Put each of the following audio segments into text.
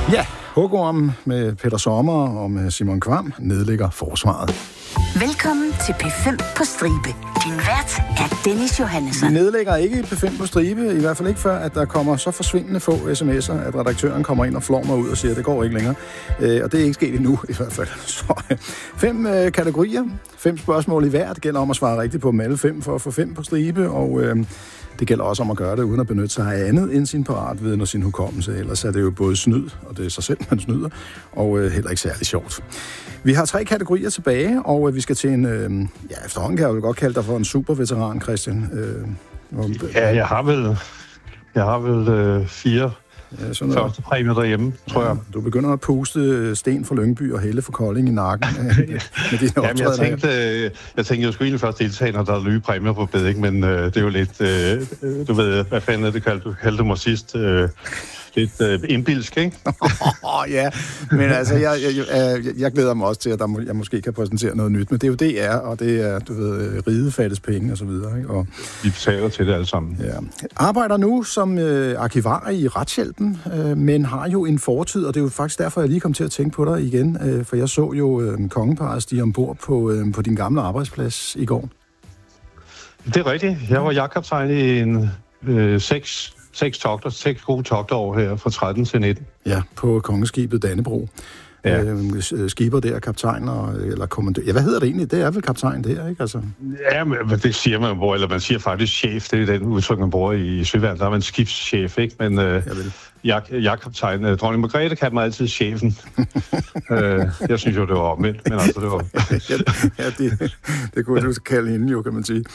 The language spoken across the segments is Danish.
Ja, hugorm med Peter Sommer og med Simon Kvam nedlægger forsvaret. Velkommen til P5 på stribe. Din vært er Dennis Johannesson. Vi nedlægger ikke P5 på stribe, i hvert fald ikke før, at der kommer så forsvindende få sms'er, at redaktøren kommer ind og flår mig ud og siger, at det går ikke længere. Og det er ikke sket endnu, i hvert fald. Så 5 kategorier, 5 spørgsmål i hver. Det gælder om at svare rigtigt på dem alle 5 for at få 5 på stribe, og det gælder også om at gøre det uden at benytte sig af andet end sin paratviden og sin hukommelse. Ellers er det jo både snyd, og det er sig selv, man snyder, og heller ikke særlig sjovt. Vi har 3 kategorier tilbage, og vi skal til en... efterhånden kan jeg jo godt kalde dig for en superveteran, Christian. Ja, jeg har vel 4 første præmier derhjemme, tror jeg. Du begynder at puste Sten fra Lyngby og Helle fra Kolding i nakken med dine optrædener. Jeg tænkte, jeg skulle egentlig først deltage, når der er nye præmier på beding, men det er jo lidt... du ved, hvad fanden er det kaldte mig sidst? Lidt indbilsk, ikke? Ja, men altså, jeg glæder mig også til, at jeg måske kan præsentere noget nyt. Men det er jo DR, og det er, du ved, ride fattes penge og så videre, ikke? Og vi betaler til det alle sammen. Ja. Arbejder nu som arkivar i Retshjælpen, men har jo en fortid, og det er jo faktisk derfor, jeg lige kom til at tænke på dig igen, for jeg så jo kongeparret stige ombord på din gamle arbejdsplads i går. Det er rigtigt. Jeg var jagtkaptajn i en 6 gode togter her fra 13 til 19. Ja, på kongeskibet Dannebro. Ja. Skiber der, kaptajn eller kommandør. Ja, hvad hedder det egentlig? Det er vel kaptajn der, ikke? Altså. Ja, men det siger man, eller man siger faktisk chef. Det er den udtryk, man bruger i Søværnet. Der er man skibschef, ikke? Men jagtkaptajn. Dronning Margrethe kaldte mig altid chefen. Jeg synes jo, det var omvendt, men altså det var... det kunne du kalde hende jo, kan man sige.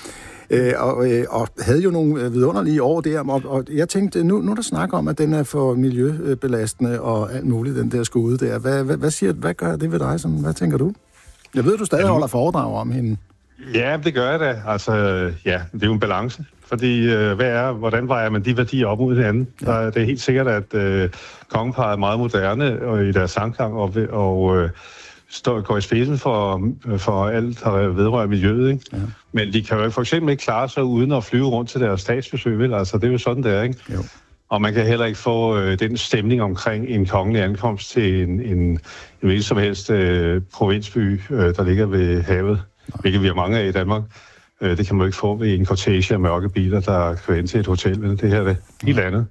Og havde jo nogle vidunderlige år der, og jeg tænkte, nu er der snak om, at den er for miljøbelastende og alt muligt, den der skude der. Hvad gør det ved dig? Sådan? Hvad tænker du? Jeg ved, du stadig holder foredrag om hende. Ja, det gør jeg da. Altså, ja, det er jo en balance. Fordi, hvordan vejer man de værdier op mod hinanden? Ja. Det er helt sikkert, at kongeparret er meget moderne og i deres sangklang og går i spidsen for alt, der vedrører miljøet, ikke? Ja. Men de kan jo for eksempel ikke klare sig uden at flyve rundt til deres statsbesøg, vel? Altså, det er jo sådan, det er, ikke? Jo. Og man kan heller ikke få den stemning omkring en kongelig ankomst til en hvilken som helst provinsby, der ligger ved havet, hvilket vi har mange af i Danmark. Det kan man jo ikke få ved en cortege af mørke biler, der kører ind til et hotel, men det her er helt andet.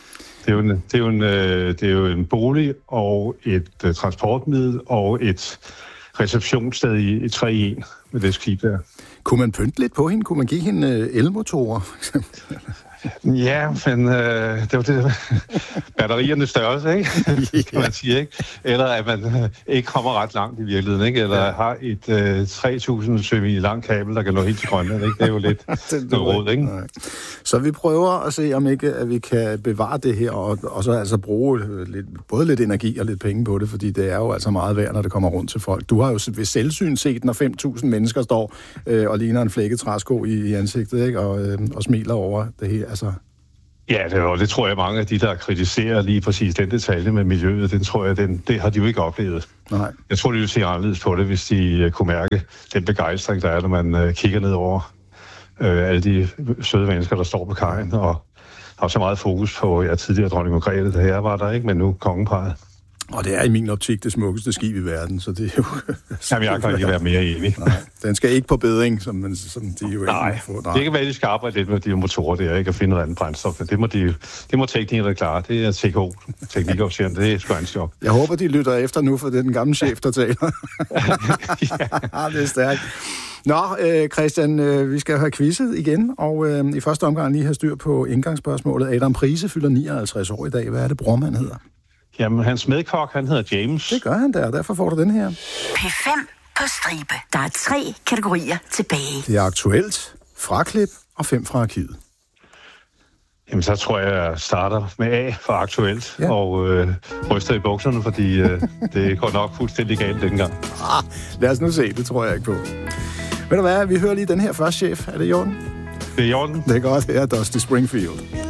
Det er jo en bolig og et transportmiddel og et receptionssted i 3 i 1 med det skib der. Kunne man pynte lidt på hende? Kunne man give hende elmotorer? Ja, men det var det batteriernes størrelse, ikke? Kan man sige, ikke? Eller at man ikke kommer ret langt i virkeligheden, ikke? Eller har et 3.000 sømil langt kabel, der kan nå helt til Grønland, ikke? Det er jo lidt noget råd, ikke? Nej. Så vi prøver at se, om ikke at vi kan bevare det her, og så altså bruge både lidt energi og lidt penge på det, fordi det er jo altså meget værd, når det kommer rundt til folk. Du har jo ved selvsyn set, når 5.000 mennesker står og ligner en flækket træsko i ansigtet, ikke? Og smiler over det her. Altså. Ja, det tror jeg mange af de, der kritiserer lige præcis den detalje med miljøet, den tror jeg, det har de jo ikke oplevet. Nej. Jeg tror, de ville se anderledes på det, hvis de kunne mærke den begejstring, der er, når man kigger ned over alle de søde mennesker, der står på kajen, og har så meget fokus på tidligere dronning Margrethe, der her var der, ikke, men nu kongeparret. Og det er i min optik det smukkeste skib i verden, så det er jo... Jamen, jeg kan ikke være mere enig. Nej, den skal ikke på beding, som de jo ikke får. Nej, det kan være, at de skal arbejde lidt med de motorer der, ikke, og finde noget andet brændstof. Det må teknikere klare. Det er TK, teknikofficeren, det er sgu hans job. Jeg håber, de lytter efter nu, for det er den gamle chef, der taler. Ja, det er stærkt. Nå, Christian, vi skal have quizzet igen, og i første omgang lige have styr på indgangsspørgsmålet. Adam Prise fylder 59 år i dag. Hvad er det, brormand hedder? Jamen, hans medkok, han hedder James. Det gør han der, og derfor får du den her. P5 på stribe. Der er 3 kategorier tilbage. Det er aktuelt, fraklip og 5 fra arkivet. Jamen, så tror jeg starter med A for aktuelt, ja. Og ryster i bukserne, fordi det går nok fuldstændig galt dengang. Lad os nu se, det tror jeg ikke på. Ved du hvad, vi hører lige den her først, chef. Er det i orden? Det er i orden. Det er godt, det er Dusty Springfield.